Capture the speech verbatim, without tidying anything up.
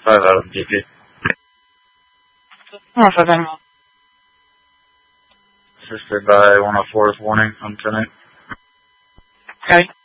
five out of D P. one oh five Animal. Assisted by one oh four with warning on ten eight. Okay.